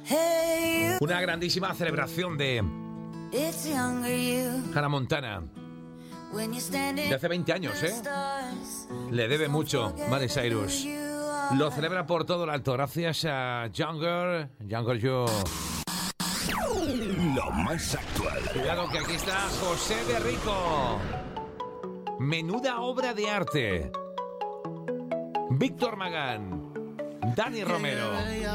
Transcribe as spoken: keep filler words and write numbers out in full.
Una grandísima celebración de Hannah Montana. De hace veinte años, ¿eh? Le debe mucho Miley Cyrus. Lo celebra por todo lo alto gracias a Younger, Younger You. Lo más actual. Cuidado que aquí está José de Rico. Menuda obra de arte. Víctor Magán, Dani Romero.